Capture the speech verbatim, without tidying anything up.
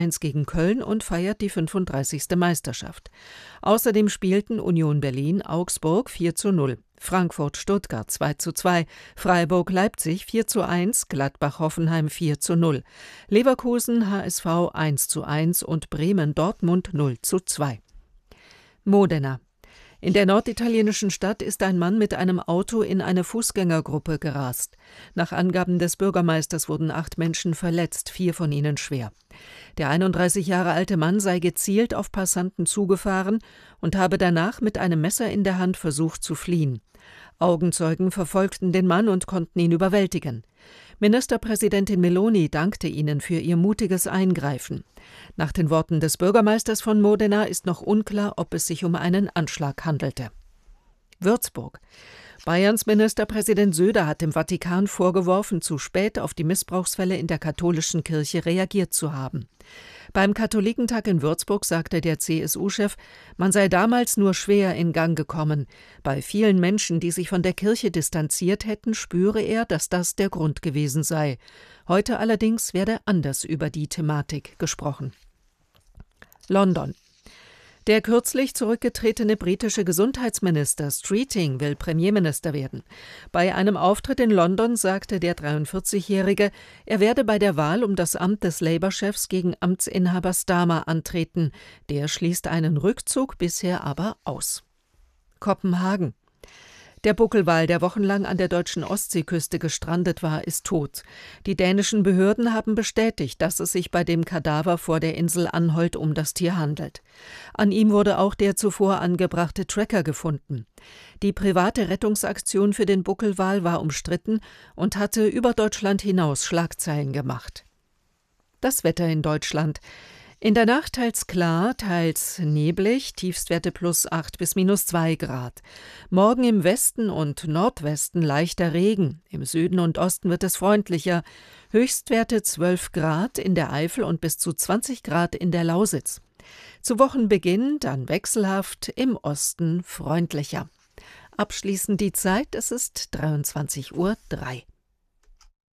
eins gegen Köln und feiert die fünfunddreißigste Meisterschaft. Außerdem spielten Union Berlin-Augsburg vier zu null, Frankfurt-Stuttgart zwei zu zwei, Freiburg-Leipzig vier zu eins, Gladbach-Hoffenheim vier zu null, Leverkusen-H S V eins zu eins und Bremen-Dortmund null zu zwei. Modena. In der norditalienischen Stadt ist ein Mann mit einem Auto in eine Fußgängergruppe gerast. Nach Angaben des Bürgermeisters wurden acht Menschen verletzt, vier von ihnen schwer. Der einunddreißig Jahre alte Mann sei gezielt auf Passanten zugefahren und habe danach mit einem Messer in der Hand versucht zu fliehen. Augenzeugen verfolgten den Mann und konnten ihn überwältigen. Ministerpräsidentin Meloni dankte ihnen für ihr mutiges Eingreifen. Nach den Worten des Bürgermeisters von Modena ist noch unklar, ob es sich um einen Anschlag handelte. Würzburg. Bayerns Ministerpräsident Söder hat dem Vatikan vorgeworfen, zu spät auf die Missbrauchsfälle in der katholischen Kirche reagiert zu haben. Beim Katholikentag in Würzburg sagte der C S U-Chef, man sei damals nur schwer in Gang gekommen. Bei vielen Menschen, die sich von der Kirche distanziert hätten, spüre er, dass das der Grund gewesen sei. Heute allerdings werde anders über die Thematik gesprochen. London. Der kürzlich zurückgetretene britische Gesundheitsminister Streeting will Premierminister werden. Bei einem Auftritt in London sagte der dreiundvierzigjährige, er werde bei der Wahl um das Amt des Labour-Chefs gegen Amtsinhaber Starmer antreten. Der schließt einen Rückzug bisher aber aus. Kopenhagen. Der Buckelwal, der wochenlang an der deutschen Ostseeküste gestrandet war, ist tot. Die dänischen Behörden haben bestätigt, dass es sich bei dem Kadaver vor der Insel Anholt um das Tier handelt. An ihm wurde auch der zuvor angebrachte Tracker gefunden. Die private Rettungsaktion für den Buckelwal war umstritten und hatte über Deutschland hinaus Schlagzeilen gemacht. Das Wetter in Deutschland. In der Nacht teils klar, teils neblig, Tiefstwerte plus acht bis minus zwei Grad. Morgen im Westen und Nordwesten leichter Regen, im Süden und Osten wird es freundlicher. Höchstwerte zwölf Grad in der Eifel und bis zu zwanzig Grad in der Lausitz. Zu Wochenbeginn dann wechselhaft, im Osten freundlicher. Abschließend die Zeit, es ist dreiundzwanzig Uhr drei.